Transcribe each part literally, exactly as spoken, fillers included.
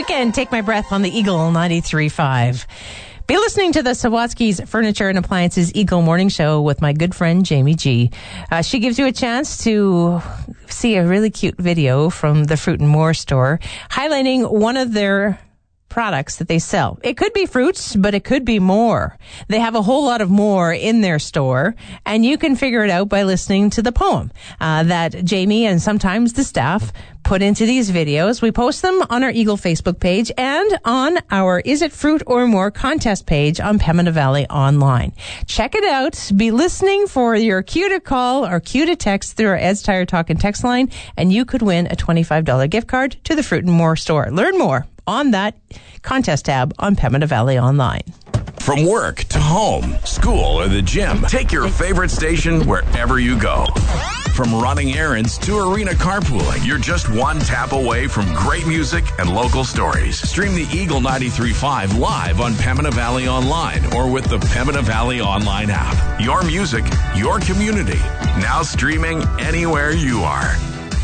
weekend, Take My Breath on the Eagle ninety-three point five. Be listening to the Sawatsky's Furniture and Appliances Eagle Morning Show with my good friend Jamie G. Uh, she gives you a chance to see a really cute video from the Fruit and More store highlighting one of their products that they sell. It could be fruits, but it could be more. They have a whole lot of more in their store, and you can figure it out by listening to the poem uh, that Jamie and sometimes the staff put into these videos. We post them on our Eagle Facebook page and on our Is It Fruit or More contest page on Pembina Valley Online. Check it out. Be listening for your cue to call or cue to text through our Ed's Tire Talk and text line, and you could win a twenty-five dollars gift card to the Fruit and More store. Learn more on that contest tab on Pembina Valley Online. From work to home, school, or the gym, take your favorite station wherever you go. From running errands to arena carpooling, you're just one tap away from great music and local stories. Stream the Eagle ninety-three point five live on Pembina Valley Online or with the Pembina Valley Online app. Your music, your community. Now streaming anywhere you are.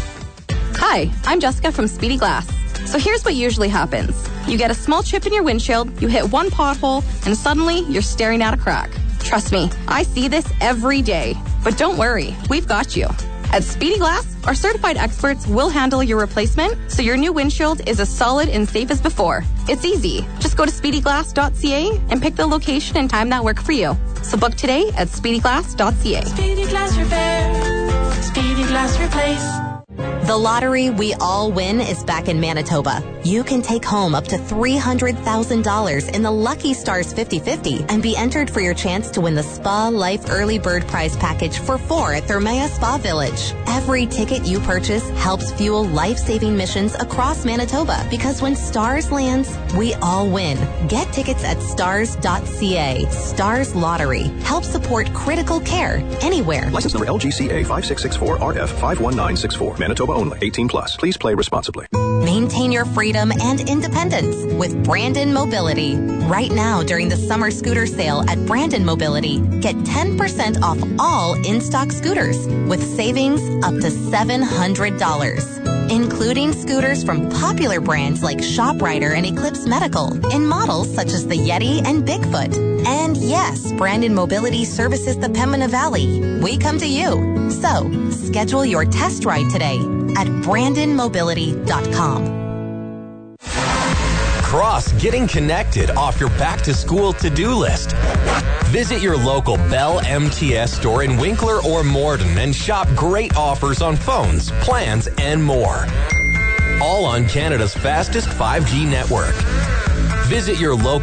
Hi, I'm Jessica from Speedy Glass. So here's what usually happens. You get a small chip in your windshield, you hit one pothole, and suddenly you're staring at a crack. Trust me, I see this every day. But don't worry, we've got you. At Speedy Glass, our certified experts will handle your replacement so your new windshield is as solid and safe as before. It's easy. Just go to speedy glass dot c a and pick the location and time that work for you. So book today at speedy glass dot c a. Speedy Glass Repair. Speedy Glass Replace. The lottery we all win is back in Manitoba. You can take home up to three hundred thousand dollars in the Lucky Stars fifty fifty and be entered for your chance to win the Spa Life Early Bird Prize Package for four at Thermea Spa Village. Every ticket you purchase helps fuel life-saving missions across Manitoba because when Stars lands, we all win. Get tickets at stars dot c a. Stars Lottery. Help support critical care anywhere. License number L G C A five six six four R F five one nine six four. Manitoba only. eighteen plus. Please play responsibly. Maintain your freedom and independence with Brandon Mobility. Right now, during the summer scooter sale at Brandon Mobility, get ten percent off all in-stock scooters with savings up to seven hundred dollars, including scooters from popular brands like ShopRider and Eclipse Medical in models such as the Yeti and Bigfoot. And yes, Brandon Mobility services the Pembina Valley. We come to you. So, schedule your test ride today at brandon mobility dot com. Cross getting connected off your back-to-school to-do list. Visit your local Bell M T S store in Winkler or Morden and shop great offers on phones, plans, and more. All on Canada's fastest five G network. Visit your local